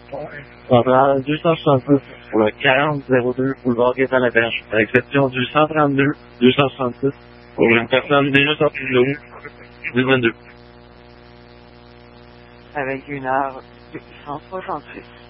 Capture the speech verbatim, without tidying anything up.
Centrale deux cent soixante-six pour le quarante zéro deux boulevard Quai-à-la-Perche, à l'exception du cent trente-deux deux cent soixante-six pour une personne déjà sortie de l'eau, du vingt-deux. Avec une heure deux cent soixante-six.